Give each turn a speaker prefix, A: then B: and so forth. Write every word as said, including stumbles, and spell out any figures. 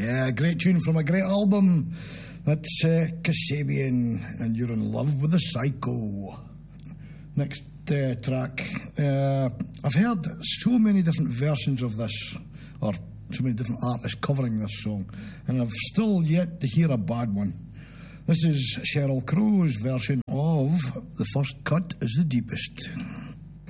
A: Yeah, great tune from a great album. That's uh, Kasabian, and You're in Love with a Psycho. Next uh, track. Uh, I've heard so many different versions of this, or so many different artists covering this song, and I've still yet to hear a bad one. This is Sheryl Crow's version of The First Cut is the Deepest.